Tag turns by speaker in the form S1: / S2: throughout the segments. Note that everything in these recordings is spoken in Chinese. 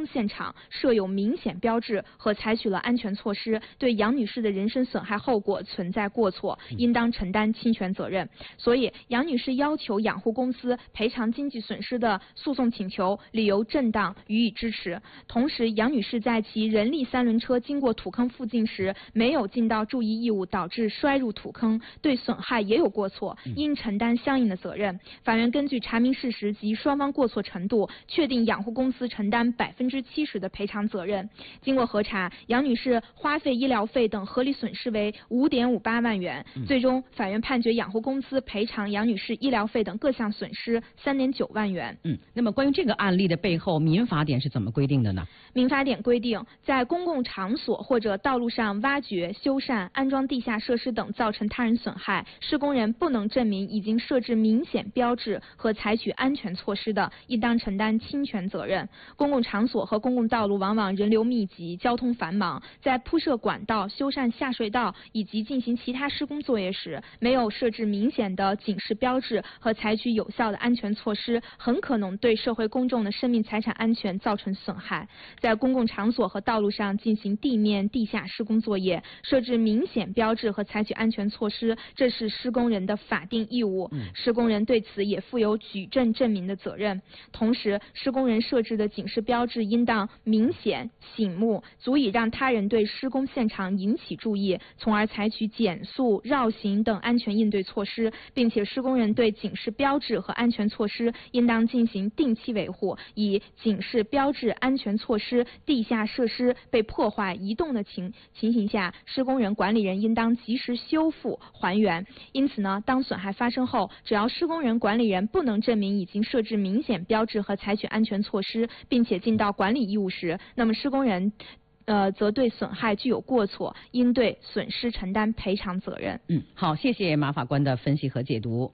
S1: 现场设有明显标志和采取了安全措施，对杨女士的人身损害后果存在过错，应当承担侵权责任。所以，杨女士要求养护公司赔偿经济损失的诉讼请求理由正当，予以支持。同时，杨女士在其人力三轮车经过土坑附近时没有尽到注意义务，导致摔入土坑，对损害也有过错，应承担相应的责任。法院根据查明事实及双方过错程度，确定养护公司承担70%的赔偿责任。经过核查，杨女士花费医疗费等合理损失为5.58万元，最终法院判决养护公司赔偿杨女士医疗费等各项损失3.9万元。
S2: 那么关于这个案例的背后，民法典是怎么规定的呢？
S1: 民法典规定，在公共场所或者道路上挖掘、修缮、安装地下设施等造成他人损害，施工人不能证明已经设置明显标志和采取安全措施的，应当承担侵权责任。公共场所和公共道路往往人流密集、交通繁忙，在铺设管道、修缮下水道以及进行其他施工作业时，没有设置明显的警示标志和采取有效的安全措施，很可能对社会公众的生命财产安全造成损害。在公共场所和道路上进行地面、地下施工作业，设置明显标志和采取安全措施，这是施工人的法定义务。施工人对此也负有举证证明的责任。同时，施工人设置的警示标志应当明显、醒目，足以让他人对施工现场引起注意，从而采取减速、绕行等安全应对措施，并且施工人对警示标志和安全措施应当进行定期维护，以警示标志、安全措施、地下设施被破坏、移动的情形下，施工人、管理人应当及时修复、还原。因此呢，当损害发生后，只要施工人、管理人不能证明已经设置明显标志和采取安全措施，并且尽到管理义务时，那么施工人则对损害具有过错，应对损失承担赔偿责任。
S2: 好，谢谢马法官的分析和解读。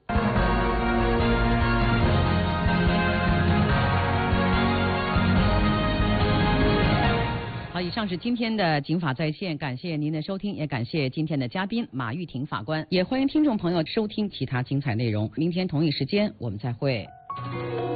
S2: 好，以上是今天的警法在线，感谢您的收听，也感谢今天的嘉宾马玉婷法官，也欢迎听众朋友收听其他精彩内容。明天同一时间我们再会。